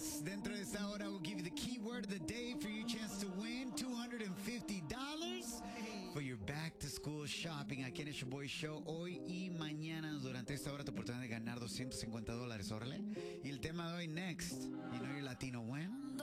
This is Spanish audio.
Yes, dentro de esta hora we'll give you the keyword of the day for your chance to win $250 for your back to school shopping aquí en el Show Show. Hoy y mañana durante esta hora tu oportunidad de ganar $250, órale. Y el tema de hoy, next, you know you're Latino when?